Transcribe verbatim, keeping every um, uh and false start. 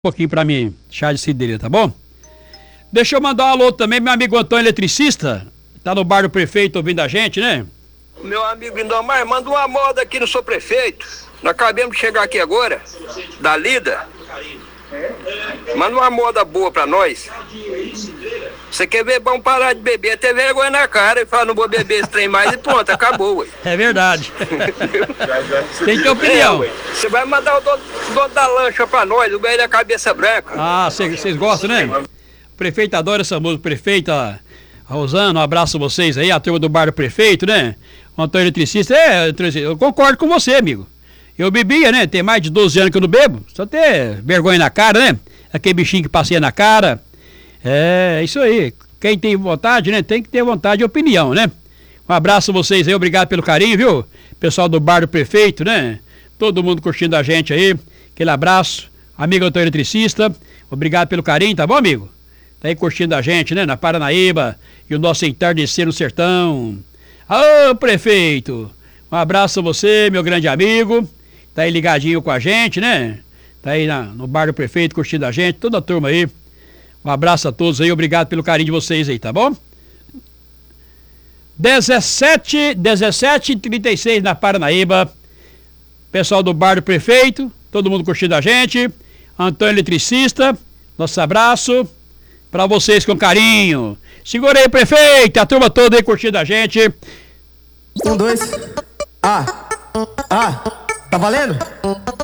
Um pouquinho pra mim, chá de cidreira, tá bom? Deixa eu mandar um alô também, meu amigo Antônio Eletricista, tá no bar do prefeito ouvindo a gente, né? Meu amigo Indomar, manda uma moda aqui no seu prefeito. Nós acabamos de chegar aqui agora, da Lida. Manda uma moda boa pra nós. Você quer ver, vamos parar de beber, ter vergonha na cara e falar, não vou beber esse trem mais e pronto, acabou, ué. É verdade. Tem que ter opinião. Você é, vai mandar o dono, dono da lancha pra nós, o velho da cabeça branca. Ah, vocês gostam, né? O prefeito adora essa música. Prefeita Rosana, um abraço a vocês aí, a turma do bar do prefeito, né? O Antônio Eletricista, é, eu concordo com você, amigo. Eu bebia, né? Tem mais de doze anos que eu não bebo. Só ter vergonha na cara, né? Aquele bichinho que passeia na cara. É, isso aí. Quem tem vontade, né? Tem que ter vontade e opinião, né? Um abraço a vocês aí, obrigado pelo carinho, viu? Pessoal do bar do prefeito, né? Todo mundo curtindo a gente aí. Aquele abraço. Amigo Antônio Eletricista, obrigado pelo carinho, tá bom, amigo? Tá aí curtindo a gente, né? Na Paranaíba e o nosso entardecer no sertão. Ô, prefeito! Um abraço a você, meu grande amigo. Tá aí ligadinho com a gente, né? Tá aí na, no bar do prefeito curtindo a gente, toda a turma aí. Um abraço a todos aí, obrigado pelo carinho de vocês aí, tá bom? dezessete, dezessete e trinta e seis na Paranaíba. Pessoal do bar do prefeito, todo mundo curtindo a gente. Antônio Eletricista, nosso abraço pra vocês com carinho. Segura aí, prefeito, a turma toda aí curtindo a gente. Um, dois. Ah, ah, tá valendo?